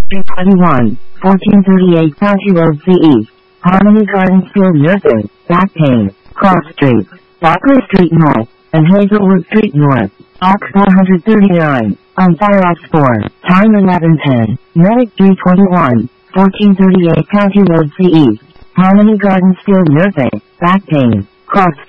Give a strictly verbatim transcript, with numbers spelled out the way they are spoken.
three twenty-one, fourteen thirty-eight County Road C East, Harmony Gardens Field Nursing, Back Pain, Cross Street, Barclay Street North, and Hazelwood Street North, A U X four thirty-nine, on Fireox four, time eleven ten, Medic three twenty-one, fourteen thirty-eight County Road C East, Harmony Gardens Field Nursing, Back Pain, Cross